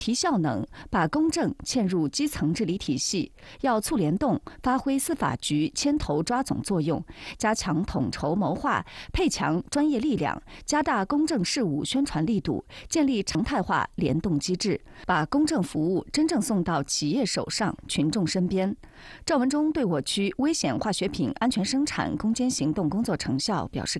提效能，把公正嵌入基层治理体系，要促联动，发挥司法局牵头抓总作用，加强统筹谋划，配强专业力量，加大公正事务宣传力度，建立常态化联动机制，把公正服务真正送到企业手上、群众身边。赵文忠对我区危险化学品安全生产攻坚行动工作成效表示